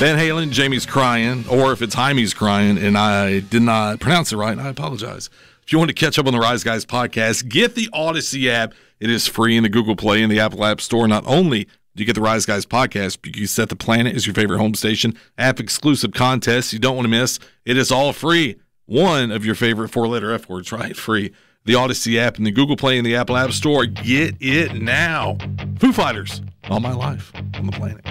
Van Halen, Jamie's crying, or if it's Jaime's crying and I did not pronounce it right, I apologize. If you want to catch up on the Rise Guys podcast, get the Odyssey app. It is free in the Google Play and the Apple App Store. Not only do you get the Rise Guys podcast, but you set the planet as your favorite home station, app-exclusive contests you don't want to miss. It is all free. One of your favorite four-letter F words, right? Free. The Odyssey app in the Google Play and the Apple App Store. Get it now. Foo Fighters, All My Life on the Planet.